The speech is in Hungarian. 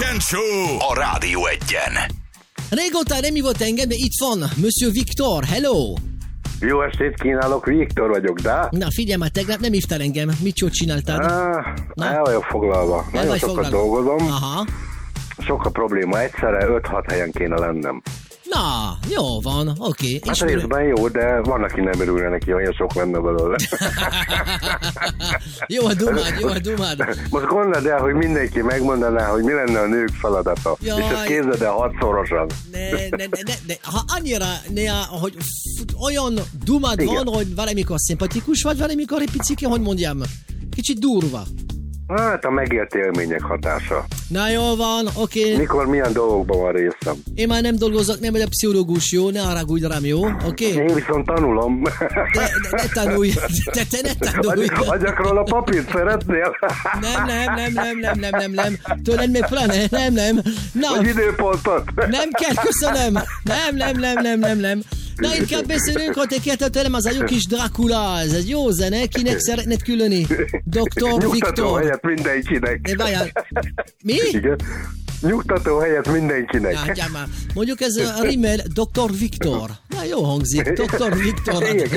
Mansion Show a Rádió Egyen. Régóta nem hívott engem, de itt van Monsieur Victor, hello! Jó estét kínálok, Viktor vagyok, de? Na figyelj már, tegnap nem hívtál engem, mit csináltál? El vagyok foglalva, nagyon sokat dolgozom, Aha. sok a probléma, egyszerre 5-6 helyen kéne lennem. Na, jó van, oké. Hát részben jó, de van, aki nem örülne neki, hogy olyan sok lenne belőle. Jó a dumád. Most gondold el, hogy mindenki megmondaná, hogy mi lenne a nők feladata. Jaj. És ezt képzeld el 6-szorosan. Ne. Ha annyira, hogy olyan dumád van, hogy valamikor szimpatikus vagy, valamikor egy picike, hogy mondjam, kicsit durva. Hát a megélt élmények hatása. Na jól van, oké. Mikor milyen dolgokban van részem. Én már nem dolgozok, nem vagyok pszichológus, jó? Ne haragudj rám, jó? Oké? Én viszont tanulom. De ne tanulj. Te ne tanulj. Adjak róla papírt, szeretnél? Nem. Tőled még pláne, nem. Na. Vagy időpontot? Nem kell, köszönöm. Nem. Na, inkább beszélünk, hogy te kérted tőlem az a jó kis Dracula, ez egy jó zene, kinek szeretnéd különi? Dr. Nyugtató Victor. helyet mindenkinek. Várjál. Mi? Igen. Nyugtató helyet mindenkinek. Ja, már. Mondjuk ez a rímel Dr. Victor. Na, jó hangzik, Dr. Victor.